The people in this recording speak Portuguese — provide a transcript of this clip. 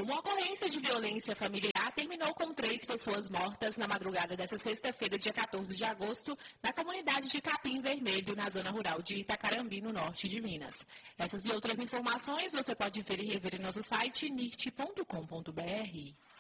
Uma ocorrência de violência familiar terminou com 3 pessoas mortas na madrugada desta sexta-feira, dia 14 de agosto, na comunidade de Capim Vermelho, na zona rural de Itacarambi, no norte de Minas. Essas e outras informações você pode ver e rever em nosso site nirt.com.br.